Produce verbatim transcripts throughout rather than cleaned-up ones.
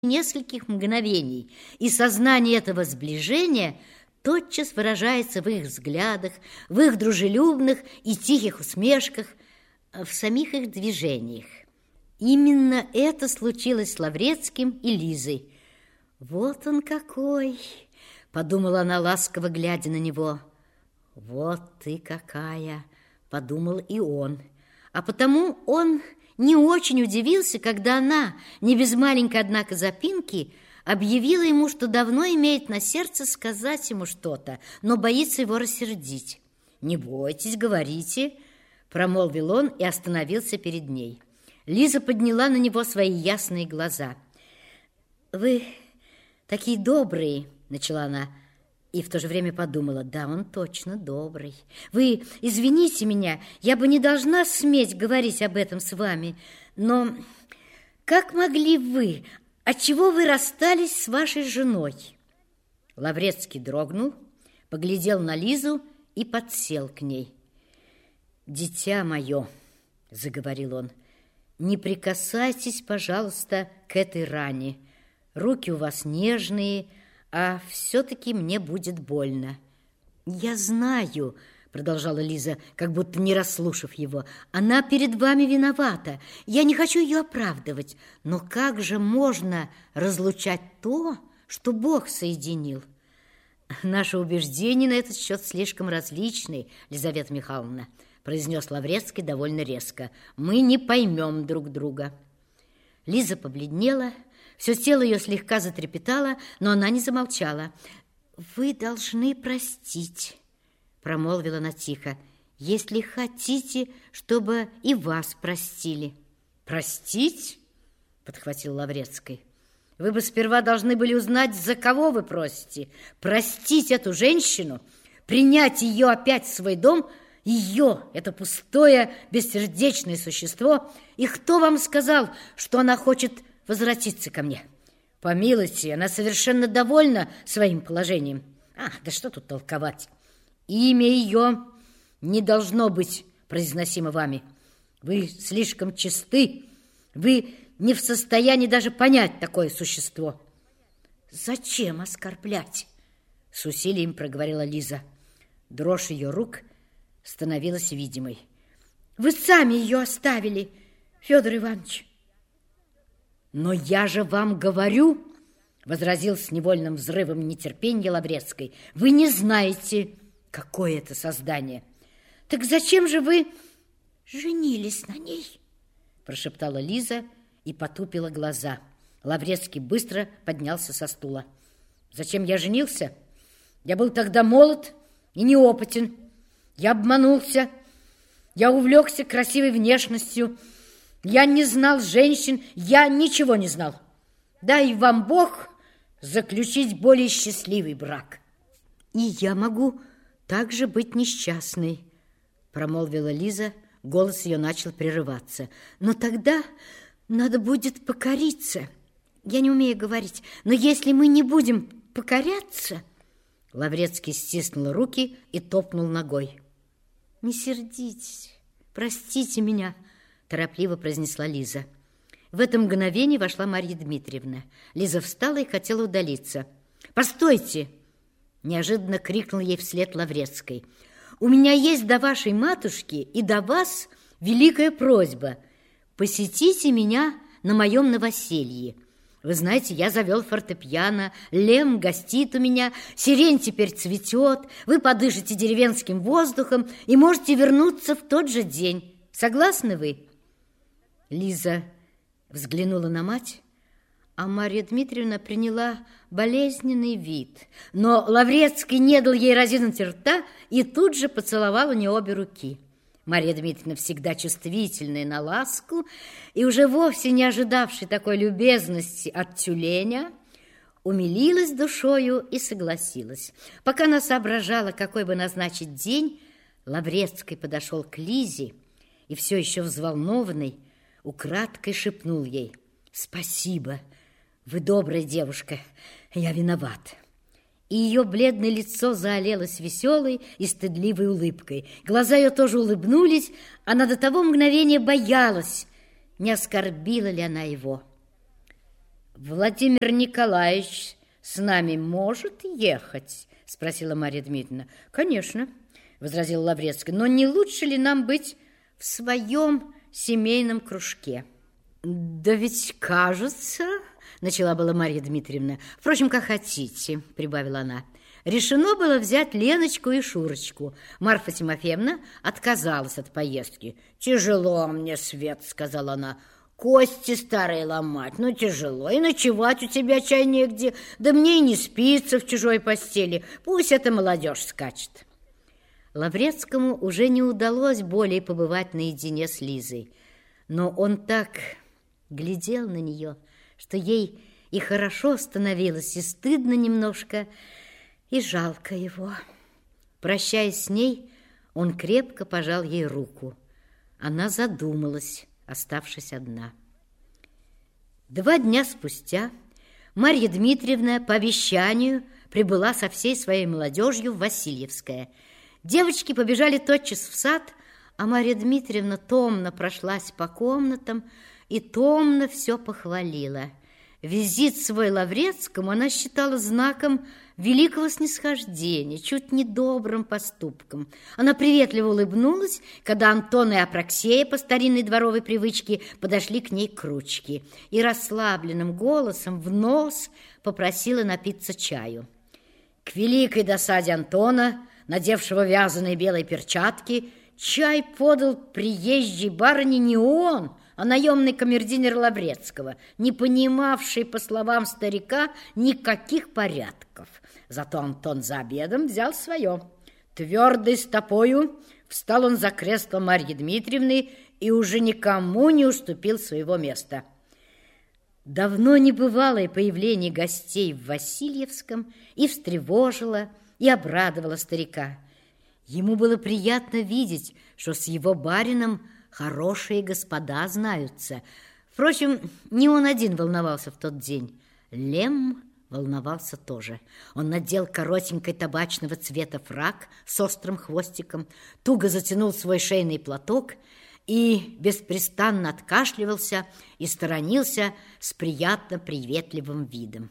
нескольких мгновений, и сознание этого сближения тотчас выражается в их взглядах, в их дружелюбных и тихих усмешках, в самих их движениях. Именно это случилось с Лаврецким и Лизой. «Вот он какой!» — подумала она, ласково глядя на него. «Вот ты какая!» — подумал и он. А потому он не очень удивился, когда она, не без маленькой, однако, запинки, объявила ему, что давно имеет на сердце сказать ему что-то, но боится его рассердить. «Не бойтесь, говорите», — промолвил он и остановился перед ней. Лиза подняла на него свои ясные глаза. «Вы такие добрые», — начала она, и в то же время подумала: «Да, он точно добрый. Вы извините меня, я бы не должна сметь говорить об этом с вами, но как могли вы, отчего вы расстались с вашей женой?» Лаврецкий дрогнул, поглядел на Лизу и подсел к ней. «Дитя мое», — заговорил он, — «не прикасайтесь, пожалуйста, к этой ране. Руки у вас нежные, а все-таки мне будет больно». «Я знаю», — продолжала Лиза, как будто не расслушав его, — «она перед вами виновата. Я не хочу ее оправдывать. Но как же можно разлучать то, что Бог соединил?» «Наши убеждения на этот счет слишком различны, Лизавета Михайловна», — произнес Лаврецкий довольно резко. «Мы не поймем друг друга». Лиза побледнела, все тело ее слегка затрепетало, но она не замолчала. «Вы должны простить», — промолвила она тихо, «если хотите, чтобы и вас простили». «Простить?» — подхватил Лаврецкий. «Вы бы сперва должны были узнать, за кого вы просите. Простить эту женщину, принять ее опять в свой дом, ее, это пустое, бессердечное существо, и кто вам сказал, что она хочет возвратиться ко мне? Помилуйте, она совершенно довольна своим положением. А, да что тут толковать? Имя ее не должно быть произносимо вами. Вы слишком чисты, вы не в состоянии даже понять такое существо». «Зачем оскорблять?» — с усилием проговорила Лиза. Дрожь ее рук становилась видимой. «Вы сами ее оставили, Федор Иванович». «Но я же вам говорю», — возразил с невольным взрывом нетерпения Лаврецкой, «вы не знаете, какое это создание». «Так зачем же вы женились на ней?» — прошептала Лиза и потупила глаза. Лаврецкий быстро поднялся со стула. «Зачем я женился? Я был тогда молод и неопытен. Я обманулся, я увлекся красивой внешностью, я не знал женщин, я ничего не знал. Дай вам Бог заключить более счастливый брак». «И я могу также быть несчастной», — промолвила Лиза, голос ее начал прерываться. «Но тогда надо будет покориться. Я не умею говорить, но если мы не будем покоряться...» Лаврецкий стиснул руки и топнул ногой. «Не сердитесь, простите меня», — торопливо произнесла Лиза. В это мгновение вошла Марья Дмитриевна. Лиза встала и хотела удалиться. «Постойте!» — неожиданно крикнул ей вслед Лаврецкой. «У меня есть до вашей матушки и до вас великая просьба. Посетите меня на моем новоселье. Вы знаете, я завел фортепиано, Лем гостит у меня, сирень теперь цветет, вы подышите деревенским воздухом и можете вернуться в тот же день. Согласны вы?» Лиза взглянула на мать, а Марья Дмитриевна приняла болезненный вид. Но Лаврецкий не дал ей разинуть рта и тут же поцеловал у нее обе руки. Марья Дмитриевна, всегда чувствительная на ласку и уже вовсе не ожидавшая такой любезности от тюленя, умилилась душою и согласилась. Пока она соображала, какой бы назначить день, Лаврецкий подошел к Лизе и, все еще взволнованный, украдкой шепнул ей: «Спасибо, вы добрая девушка, я виноват». И ее бледное лицо заолелось веселой и стыдливой улыбкой. Глаза ее тоже улыбнулись, она до того мгновения боялась, не оскорбила ли она его. Владимир Николаевич с нами может ехать? Спросила Марья Дмитриевна. Конечно, возразил Лаврецкий, но не лучше ли нам быть в своем семейном кружке? Да ведь кажется, начала была Марья Дмитриевна. Впрочем, как хотите, прибавила она. Решено было взять Леночку и Шурочку. Марфа Тимофеевна отказалась от поездки. «Тяжело мне, Свет», — сказала она, — «кости старые ломать, ну тяжело, и ночевать у тебя чай негде, да мне и не спится в чужой постели, пусть эта молодежь скачет». Лаврецкому уже не удалось более побывать наедине с Лизой, но он так глядел на нее, что ей и хорошо становилось, и стыдно немножко, и жалко его. Прощаясь с ней, он крепко пожал ей руку. Она задумалась, оставшись одна. Два дня спустя Марья Дмитриевна по обещанию прибыла со всей своей молодежью в Васильевское. Девочки побежали тотчас в сад, а Марья Дмитриевна томно прошлась по комнатам и томно все похвалила. Визит свой Лаврецкому она считала знаком великого снисхождения, чуть не добрым поступком. Она приветливо улыбнулась, когда Антон и Апраксея по старинной дворовой привычке подошли к ней к ручке и расслабленным голосом в нос попросила напиться чаю. К великой досаде Антона, надевшего вязаные белые перчатки, чай подал приезжей барыне не он, а наемный камердинер Лаврецкого, не понимавший, по словам старика, никаких порядков. Зато Антон за обедом взял свое. Твердой стопою встал он за кресло Марьи Дмитриевны и уже никому не уступил своего места. Давно небывалое появление гостей в Васильевском и встревожило, и обрадовало старика. Ему было приятно видеть, что с его барином хорошие господа знаются. Впрочем, не он один волновался в тот день. Лем волновался тоже. Он надел коротенький табачного цвета фрак с острым хвостиком, туго затянул свой шейный платок и беспрестанно откашливался и сторонился с приятно приветливым видом.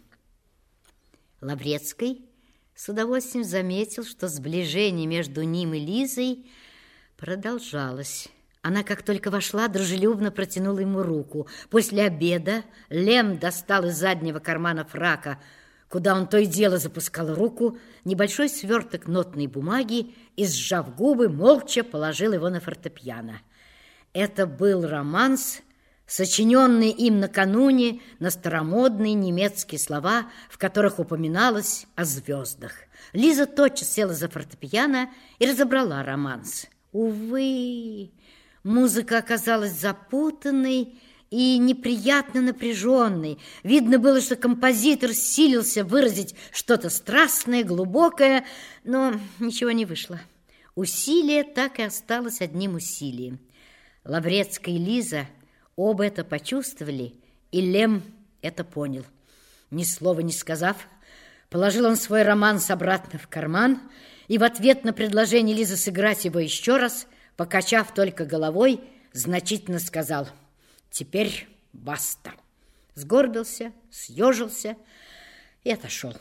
Лаврецкий с удовольствием заметил, что сближение между ним и Лизой продолжалось. Она, как только вошла, дружелюбно протянула ему руку. После обеда Лем достал из заднего кармана фрака, куда он то и дело запускал руку, небольшой сверток нотной бумаги и, сжав губы, молча положил его на фортепиано. Это был романс, сочиненный им накануне на старомодные немецкие слова, в которых упоминалось о звездах. Лиза тотчас села за фортепиано и разобрала романс. Увы, музыка оказалась запутанной и неприятно напряженной. Видно было, что композитор силился выразить что-то страстное, глубокое, но ничего не вышло. Усилие так и осталось одним усилием. Лаврецкая и Лиза оба это почувствовали, и Лем это понял. Ни слова не сказав, положил он свой романс обратно в карман и в ответ на предложение Лизы сыграть его еще раз, покачав только головой, значительно сказал: «Теперь баста». Сгорбился, съежился и отошел.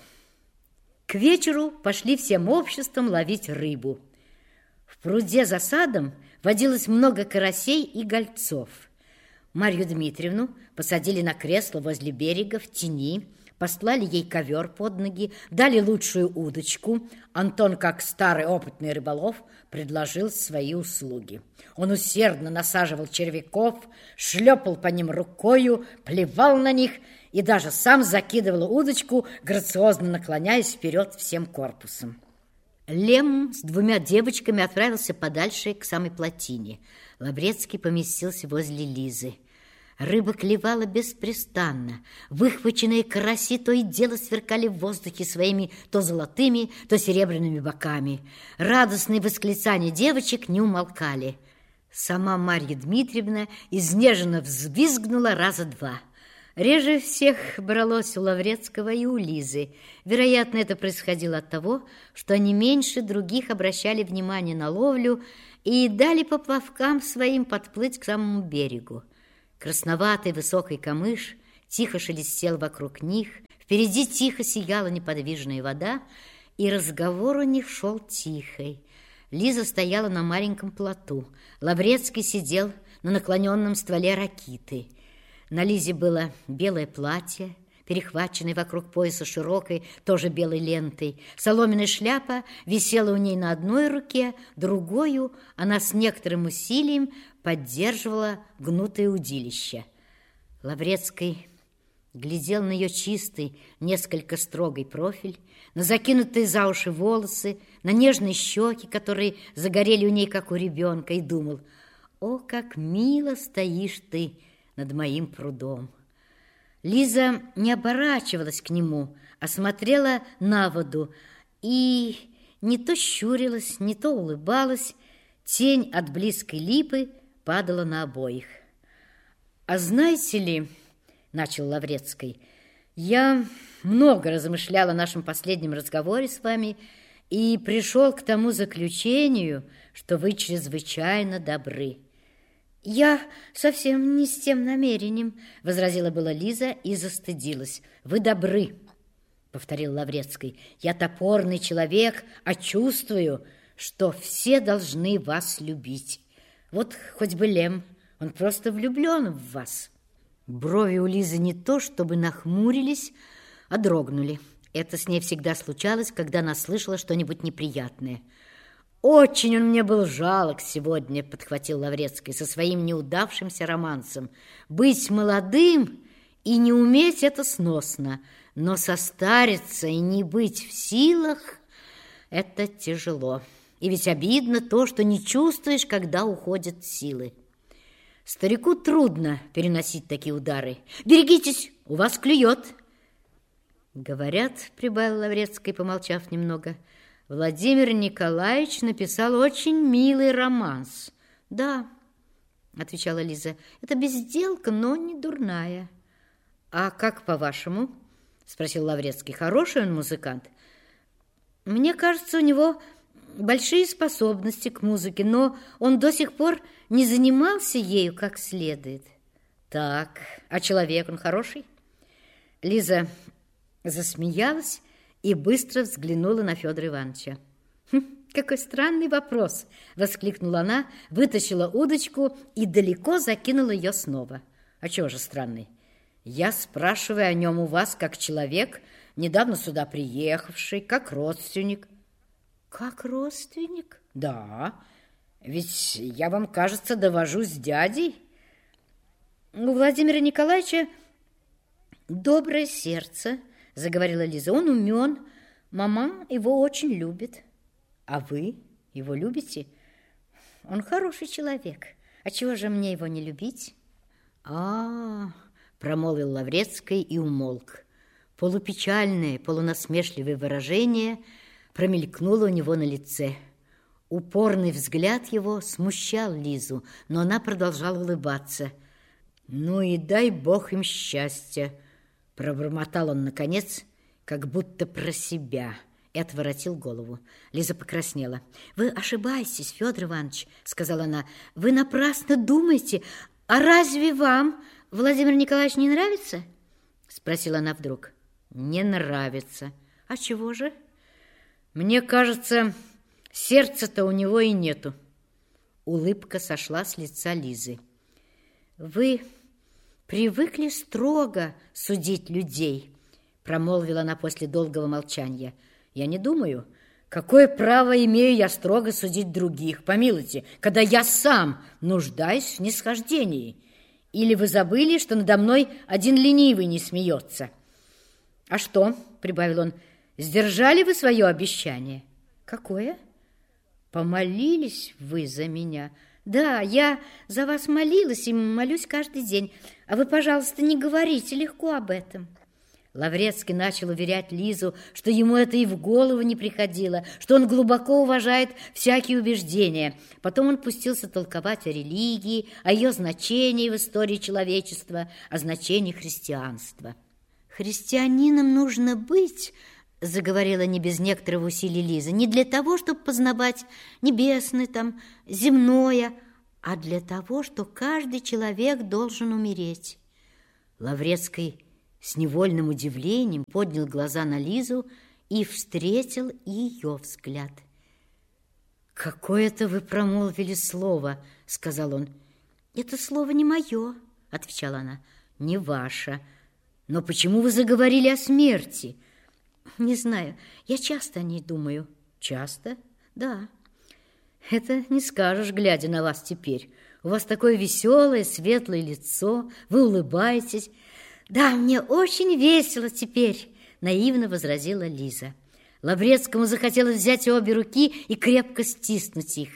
К вечеру пошли всем обществом ловить рыбу. В пруде за садом водилось много карасей и гольцов. Марью Дмитриевну посадили на кресло возле берега в тени, послали ей ковер под ноги, дали лучшую удочку. Антон, как старый опытный рыболов, предложил свои услуги. Он усердно насаживал червяков, шлепал по ним рукою, плевал на них и даже сам закидывал удочку, грациозно наклоняясь вперед всем корпусом. Лем с двумя девочками отправился подальше к самой плотине. Лаврецкий поместился возле Лизы. Рыба клевала беспрестанно. Выхваченные караси то и дело сверкали в воздухе своими то золотыми, то серебряными боками. Радостные восклицания девочек не умолкали. Сама Марья Дмитриевна изнеженно взвизгнула раза два. Реже всех бралось у Лаврецкого и у Лизы. Вероятно, это происходило от того, что они меньше других обращали внимание на ловлю и дали поплавкам своим подплыть к самому берегу. Красноватый высокий камыш тихо шелестел вокруг них, впереди тихо сияла неподвижная вода, и разговор у них шел тихий. Лиза стояла на маленьком плоту, Лаврецкий сидел на наклоненном стволе ракиты. На Лизе было белое платье, перехваченной вокруг пояса широкой, тоже белой лентой. Соломенная шляпа висела у ней на одной руке, другую она с некоторым усилием поддерживала гнутое удилище. Лаврецкий глядел на ее чистый, несколько строгий профиль, на закинутые за уши волосы, на нежные щеки, которые загорели у ней, как у ребенка, и думал: «О, как мило стоишь ты над моим прудом!» Лиза не оборачивалась к нему, а смотрела на воду и не то щурилась, не то улыбалась. Тень от близкой липы падала на обоих. «А знаете ли, — начал Лаврецкий, — я много размышлял о нашем последнем разговоре с вами и пришел к тому заключению, что вы чрезвычайно добры». «Я совсем не с тем намерением», — возразила была Лиза и застыдилась. «Вы добры», — повторил Лаврецкий. «Я топорный человек, а чувствую, что все должны вас любить. Вот хоть бы Лем, он просто влюблен в вас». Брови у Лизы не то чтобы нахмурились, а дрогнули. Это с ней всегда случалось, когда она слышала что-нибудь неприятное. «Очень он мне был жалок сегодня», — подхватил Лаврецкий со своим неудавшимся романсом. «Быть молодым и не уметь — это сносно, но состариться и не быть в силах — это тяжело. И ведь обидно то, что не чувствуешь, когда уходят силы. Старику трудно переносить такие удары. Берегитесь, у вас клюет». «Говорят, — прибавил Лаврецкий, помолчав немного, — Владимир Николаевич написал очень милый романс». «Да, — отвечала Лиза, — это безделка, но не дурная». «А как по-вашему? — спросил Лаврецкий. — Хороший он музыкант?» «Мне кажется, у него большие способности к музыке, но он до сих пор не занимался ею как следует». «Так, а человек он хороший?» Лиза засмеялась и быстро взглянула на Федора Ивановича. «Хм, какой странный вопрос!» — воскликнула она, вытащила удочку и далеко закинула ее снова. «А чего же странный? Я спрашиваю о нем у вас как человек, недавно сюда приехавший, как родственник». «Как родственник?» «Да, ведь я вам, кажется, довожу с дядей». «У Владимира Николаевича доброе сердце, — заговорила Лиза. — Он умен, мама его очень любит». «А вы его любите?» «Он хороший человек. А чего же мне его не любить?» «А-а-а!» — промолвил Лаврецкий и умолк. Полупечальное, полунасмешливое выражение промелькнуло у него на лице. Упорный взгляд его смущал Лизу, но она продолжала улыбаться. «Ну и дай бог им счастья!» — пробормотал он наконец, как будто про себя, и отворотил голову. Лиза покраснела. «Вы ошибаетесь, Федор Иванович, — сказала она, — вы напрасно думаете. А разве вам Владимир Николаевич не нравится?» — спросила она вдруг. «Не нравится. А чего же?» «Мне кажется, сердца-то у него и нету». Улыбка сошла с лица Лизы. «Вы привыкли строго судить людей», — промолвила она после долгого молчания. «Я не думаю. Какое право имею я строго судить других? Помилуйте, когда я сам нуждаюсь в снисхождении. Или вы забыли, что надо мной один ленивый не смеется?» «А что?» — прибавил он. «Сдержали вы свое обещание?» «Какое?» «Помолились вы за меня?» «Да, я за вас молилась и молюсь каждый день. А вы, пожалуйста, не говорите легко об этом». Лаврецкий начал уверять Лизу, что ему это и в голову не приходило, что он глубоко уважает всякие убеждения. Потом он пустился толковать о религии, о ее значении в истории человечества, о значении христианства. «Христианином нужно быть, — заговорила не без некоторого усилия Лиза, — не для того, чтобы познавать небесное, там, земное, а для того, что каждый человек должен умереть». Лаврецкий с невольным удивлением поднял глаза на Лизу и встретил ее взгляд. «Какое-то вы промолвили слово», — сказал он. «Это слово не мое», — отвечала она. «Не ваше. Но почему вы заговорили о смерти?» «Не знаю. Я часто о ней думаю». «Часто?» «Да». «Это не скажешь, глядя на вас теперь. У вас такое веселое, светлое лицо, вы улыбаетесь». «Да, мне очень весело теперь», — наивно возразила Лиза. Лаврецкому захотелось взять обе руки и крепко стиснуть их.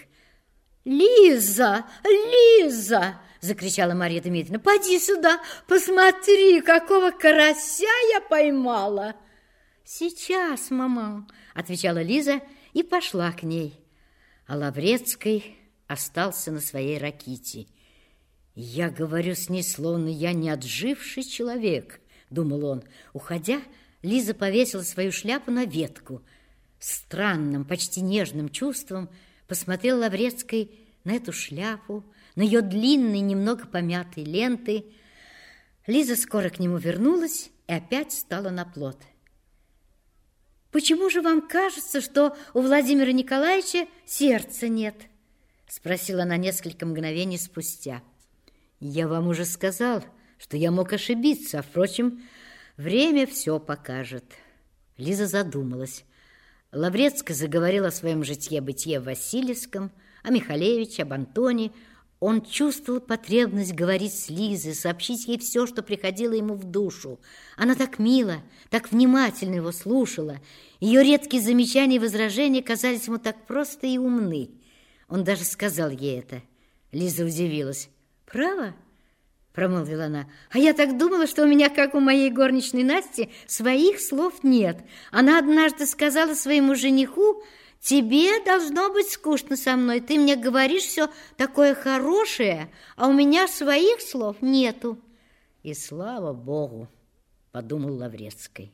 «Лиза! Лиза!» — закричала Марья Дмитриевна. «Поди сюда, посмотри, какого карася я поймала!» «Сейчас, мама!» — отвечала Лиза и пошла к ней. А Лаврецкий остался на своей раките. «Я говорю с ней, словно я не отживший человек», — думал он. Уходя, Лиза повесила свою шляпу на ветку. Странным, почти нежным чувством посмотрел Лаврецкий на эту шляпу, на ее длинные, немного помятые ленты. Лиза скоро к нему вернулась и опять стала на плот. «Почему же вам кажется, что у Владимира Николаевича сердца нет?» — спросила она несколько мгновений спустя. «Я вам уже сказал, что я мог ошибиться, а, впрочем, время все покажет». Лиза задумалась. Лаврецкий заговорил о своем житье-бытие в Васильевском, о Михалевиче, об Антоне. Он чувствовал потребность говорить с Лизой, сообщить ей все, что приходило ему в душу. Она так мило, так внимательно его слушала. Ее редкие замечания и возражения казались ему так просты и умны. Он даже сказал ей это. Лиза удивилась. «Право?» — промолвила она. «А я так думала, что у меня, как у моей горничной Насти, своих слов нет. Она однажды сказала своему жениху: тебе должно быть скучно со мной, ты мне говоришь все такое хорошее, а у меня своих слов нету». «И слава Богу!» — подумал Лаврецкий.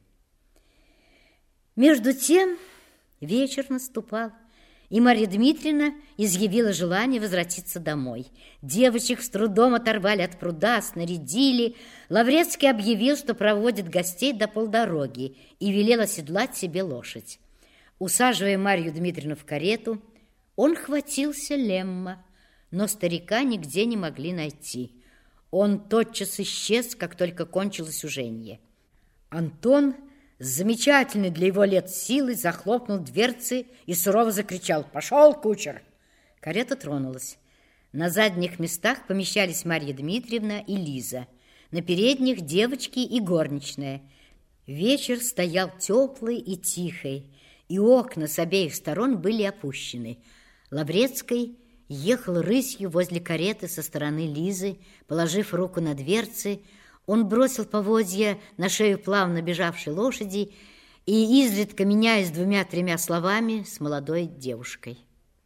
Между тем вечер наступал, и Марья Дмитриевна изъявила желание возвратиться домой. Девочек с трудом оторвали от пруда, снарядили. Лаврецкий объявил, что проводит гостей до полдороги, и велел оседлать себе лошадь. Усаживая Марью Дмитриевну в карету, он хватился Лемма, но старика нигде не могли найти. Он тотчас исчез, как только кончилось уженье. Антон с замечательной для его лет силой захлопнул дверцы и сурово закричал: «Пошел, кучер!» Карета тронулась. На задних местах помещались Марья Дмитриевна и Лиза, на передних девочки и горничная. Вечер стоял теплый и тихий, и окна с обеих сторон были опущены. Лаврецкий ехал рысью возле кареты со стороны Лизы, положив руку на дверцы. Он бросил поводья на шею плавно бежавшей лошади и, изредка меняясь двумя-тремя словами, с молодой девушкой.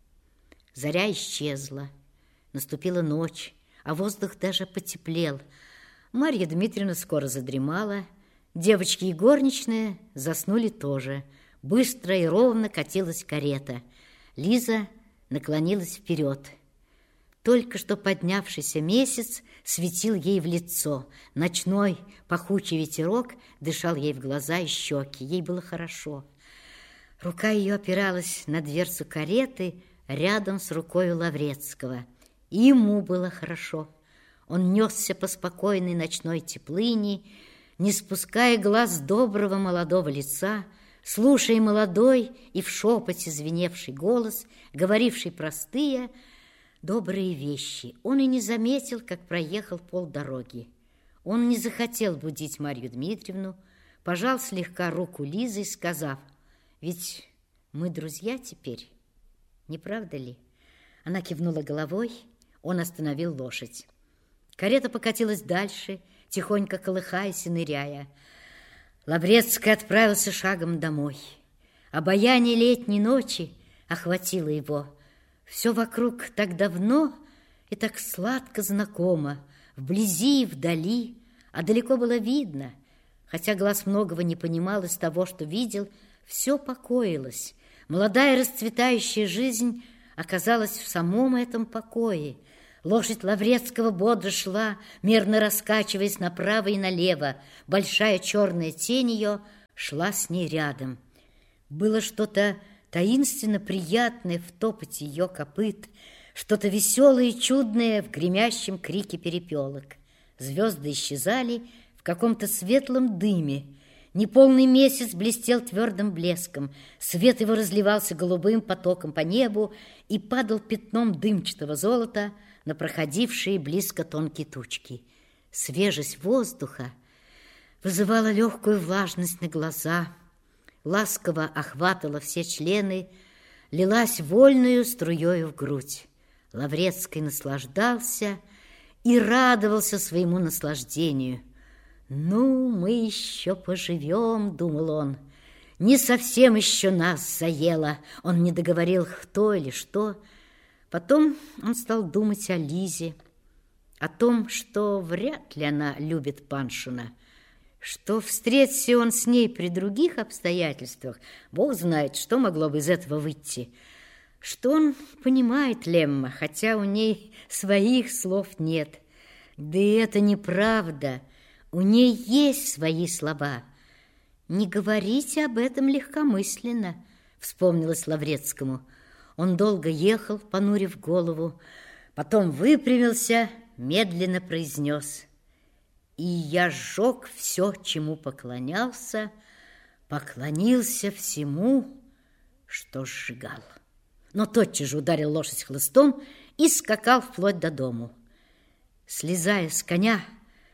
Заря исчезла, наступила ночь, а воздух даже потеплел. Марья Дмитриевна скоро задремала, девочки и горничная заснули тоже. Быстро и ровно катилась карета. Лиза наклонилась вперед. Только что поднявшийся месяц светил ей в лицо. Ночной пахучий ветерок дышал ей в глаза и щеки. Ей было хорошо. Рука ее опиралась на дверцу кареты рядом с рукой Лаврецкого. И ему было хорошо. Он несся по спокойной ночной теплыни, не спуская глаз с доброго молодого лица, слушая молодой и в шепоте звеневший голос, говоривший простые, добрые вещи. Он и не заметил, как проехал полдороги. Он не захотел будить Марью Дмитриевну, пожал слегка руку Лизы, сказав: «Ведь мы друзья теперь, не правда ли?» Она кивнула головой, он остановил лошадь. Карета покатилась дальше, тихонько колыхаясь и ныряя. Лаврецкий отправился шагом домой. Обаяние летней ночи охватило его. Все вокруг так давно и так сладко знакомо, вблизи и вдали, а далеко было видно. Хотя глаз многого не понимал из того, что видел, все покоилось. Молодая расцветающая жизнь оказалась в самом этом покое. Лошадь Лаврецкого бодро шла, мерно раскачиваясь направо и налево. Большая черная тень ее шла с ней рядом. Было что-то таинственно приятное в топоте ее копыт, что-то веселое и чудное в гремящем крике перепелок. Звезды исчезали в каком-то светлом дыме. Неполный месяц блестел твердым блеском. Свет его разливался голубым потоком по небу и падал пятном дымчатого золота на проходившие близко тонкие тучки. Свежесть воздуха вызывала легкую влажность на глаза, ласково охватывала все члены, лилась вольную струёю в грудь. Лаврецкий наслаждался и радовался своему наслаждению. «Ну, мы еще поживем», — думал он. «Не совсем еще нас заело». Он не договорил, кто или что. Потом он стал думать о Лизе, о том, что вряд ли она любит Паншина, что, встреться он с ней при других обстоятельствах, Бог знает, что могло бы из этого выйти, что он понимает Лемма, хотя у ней своих слов нет. Да и это неправда. У ней есть свои слова. «Не говорите об этом легкомысленно», — вспомнилось Лаврецкому. Он долго ехал, понурив голову, потом выпрямился, медленно произнес: «И я сжег все, чему поклонялся, поклонился всему, что сжигал». Но тотчас же ударил лошадь хлыстом и скакал вплоть до дому. Слезая с коня,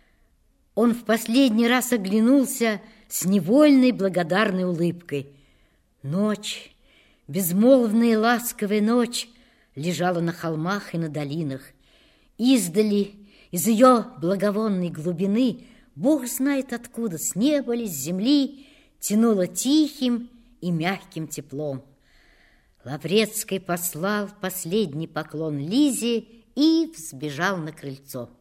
он в последний раз оглянулся с невольной благодарной улыбкой. Ночь, безмолвная и ласковая ночь, лежала на холмах и на долинах. Издали, из ее благовонной глубины, Бог знает откуда, с неба ли, с земли, тянуло тихим и мягким теплом. Лаврецкий послал последний поклон Лизе и взбежал на крыльцо.